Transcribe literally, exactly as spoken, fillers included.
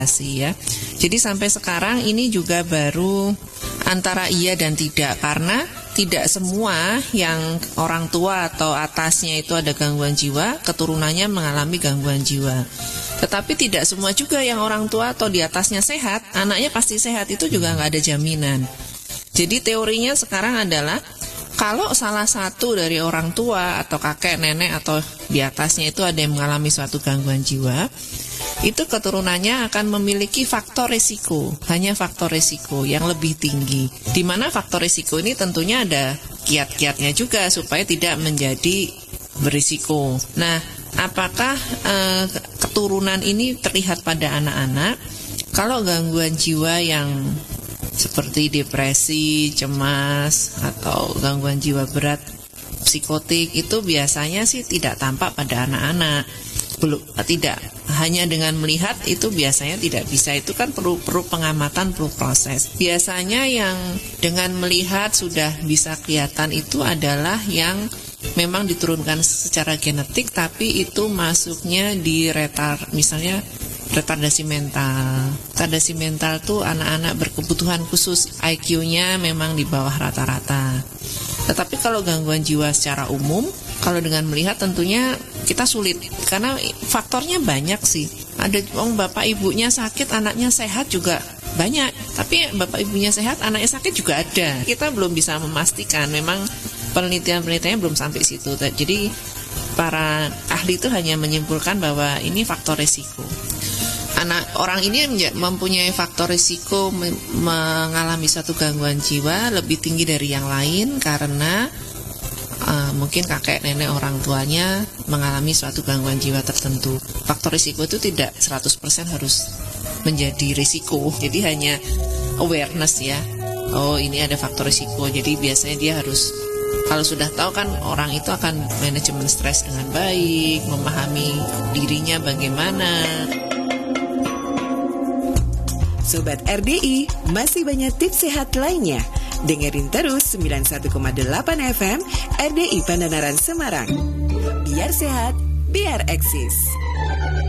ya. Jadi sampai sekarang ini juga baru antara iya dan tidak, karena tidak semua yang orang tua atau atasnya itu ada gangguan jiwa, keturunannya mengalami gangguan jiwa. Tetapi tidak semua juga yang orang tua atau di atasnya sehat, anaknya pasti sehat, itu juga nggak ada jaminan. Jadi teorinya sekarang adalah kalau salah satu dari orang tua atau kakek, nenek atau di atasnya itu ada yang mengalami suatu gangguan jiwa, itu keturunannya akan memiliki faktor risiko, hanya faktor risiko yang lebih tinggi. Di mana faktor risiko ini tentunya ada kiat-kiatnya juga supaya tidak menjadi berisiko. Nah, apakah eh, keturunan ini terlihat pada anak-anak? Kalau gangguan jiwa yang seperti depresi, cemas, atau gangguan jiwa berat, psikotik, itu biasanya sih tidak tampak pada anak-anak. Belum, tidak hanya dengan melihat itu biasanya tidak bisa, itu kan perlu perlu pengamatan, perlu proses. Biasanya yang dengan melihat sudah bisa kelihatan itu adalah yang memang diturunkan secara genetik, tapi itu masuknya di retar, misalnya retardasi mental. Retardasi mental tuh anak-anak berkebutuhan khusus, I Q-nya memang di bawah rata-rata. Tetapi kalau gangguan jiwa secara umum, kalau dengan melihat tentunya kita sulit, karena faktornya banyak sih. Ada orang bapak ibunya sakit, anaknya sehat juga banyak. Tapi bapak ibunya sehat, anaknya sakit juga ada. Kita belum bisa memastikan, memang penelitian-penelitiannya belum sampai situ. Jadi para ahli itu hanya menyimpulkan bahwa ini faktor risiko. Anak orang ini mempunyai faktor risiko mengalami suatu gangguan jiwa lebih tinggi dari yang lain karena uh, mungkin kakek nenek orang tuanya mengalami suatu gangguan jiwa tertentu. Faktor risiko itu tidak seratus persen harus menjadi risiko. Jadi hanya awareness ya. Oh, ini ada faktor risiko. Jadi biasanya dia harus, kalau sudah tahu kan orang itu akan manajemen stres dengan baik, memahami dirinya bagaimana. Sobat R D I, masih banyak tips sehat lainnya. Dengerin terus sembilan puluh satu koma delapan F M R D I Pandanaran Semarang. Biar sehat, biar eksis.